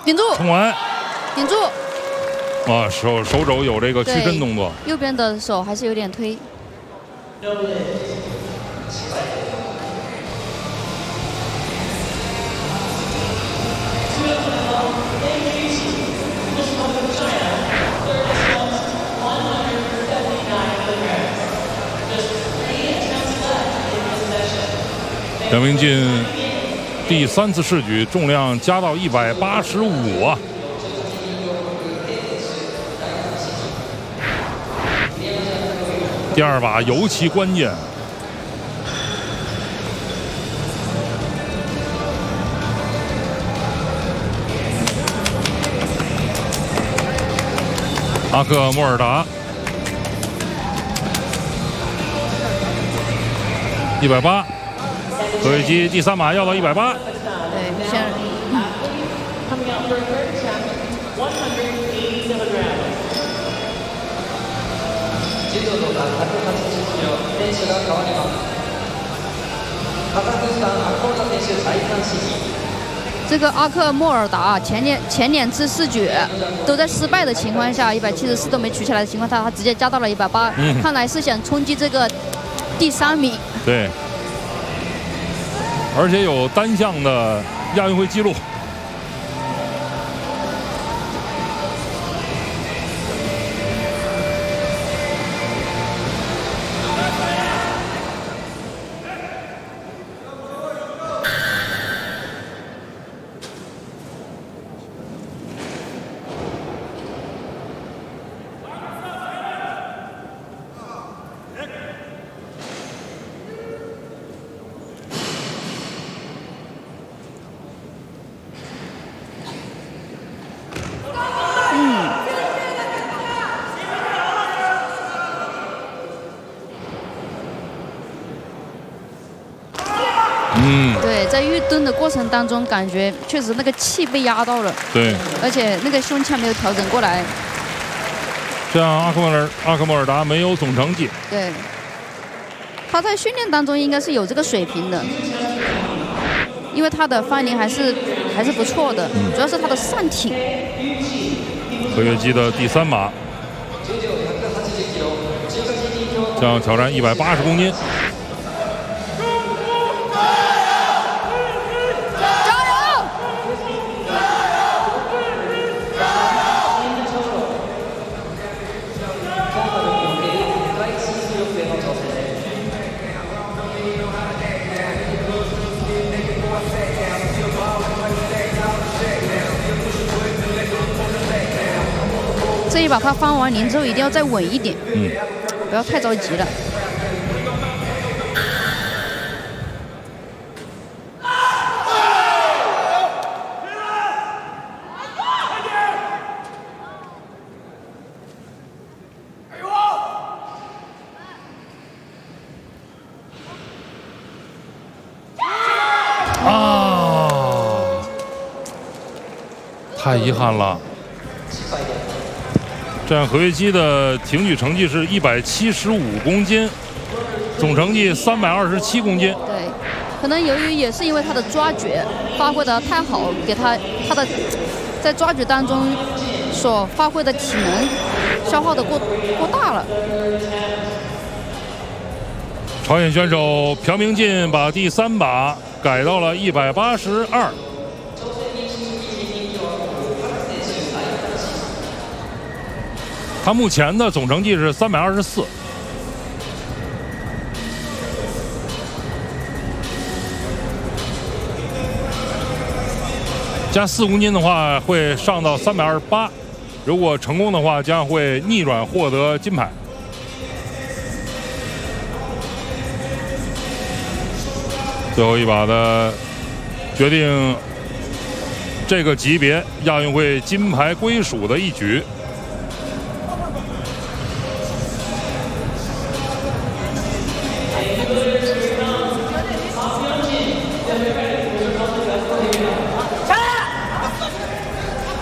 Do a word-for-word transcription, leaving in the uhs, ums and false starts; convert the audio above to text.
顶住， 冲完， 顶住。 啊，手手肘有这个屈伸动作， 右边的手还是有点推。 梁明进第三次试举，重量加到一百八十五啊！第二把尤其关键。阿克莫尔达，一百八。何伟基第三把要到一百八。 对，先。这个阿克莫尔达前两前两次试举都在失败的情况下，一百七十四都没取下来的情况下，他直接加到了一百八，看来是想冲击这个第三名。 对。而且有单项的亚运会纪录。嗯， 对，在预蹲的过程当中，感觉确实那个气被压到了。 对， 而且那个胸腔没有调整过来。 这样阿克莫尔阿克莫尔达没有总成绩。 对，他在训练当中应该是有这个水平的，因为他的翻龄还是还是不错的，嗯、主要是他的上挺。 何跃基的第三把，将挑战一百八十公斤。 这一把他翻完龄之后一定要再稳一点， 嗯， 不要太着急了。 啊，太遗憾了。这样何跃基的挺举成绩是一百七十五公斤，总成绩三百二十七公斤。 对，可能由于也是因为他的抓举发挥的太好，给他他的在抓举当中所发挥的体能消耗的过过大了。 朝鲜选手朴明进把第三把改到了一百八十二。他目前的总成绩是三百二十四，加四公斤的话会上到三百二十八，如果成功的话将会逆转获得金牌。最后一把的决定这个级别亚运会金牌归属的一举。